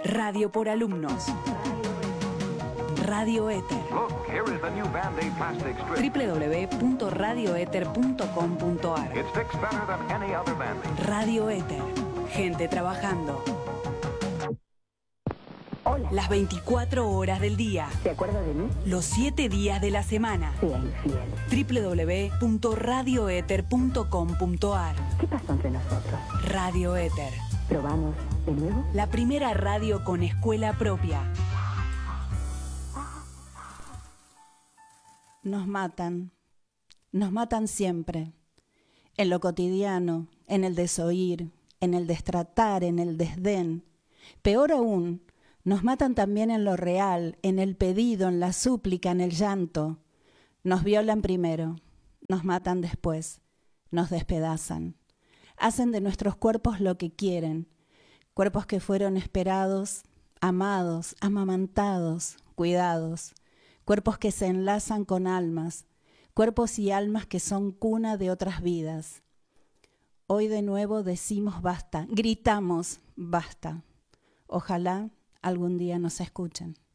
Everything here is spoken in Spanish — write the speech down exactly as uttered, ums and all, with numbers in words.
Radio por alumnos. Radio Éter. Look, here is the new Band-Aid plastic strip. w w w punto radio éter punto com punto a r. It sticks better than any other Band-Aid. Radio Éter. Gente trabajando. Hola. Las veinticuatro horas del día. ¿Se acuerda de mí? Los siete días de la semana. Sea infiel. w w w punto radio éter punto com punto a r. ¿Qué pasó entre nosotros? Radio Éter. ¿Probamos de nuevo? La primera radio con escuela propia. Nos matan, nos matan siempre, en lo cotidiano, en el desoír, en el destratar, en el desdén. Peor aún, nos matan también en lo real, en el pedido, en la súplica, en el llanto. Nos violan primero, nos matan después, nos despedazan. Hacen de nuestros cuerpos lo que quieren, cuerpos que fueron esperados, amados, amamantados, cuidados. Cuerpos que se enlazan con almas, cuerpos y almas que son cuna de otras vidas. Hoy de nuevo decimos basta, gritamos basta. Ojalá algún día nos escuchen.